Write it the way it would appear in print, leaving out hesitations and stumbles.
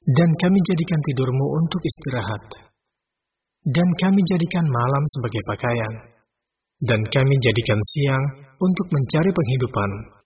Dan kami jadikan tidurmu untuk istirahat. Dan kami jadikan malam sebagai pakaian. Dan kami jadikan siang untuk mencari penghidupan.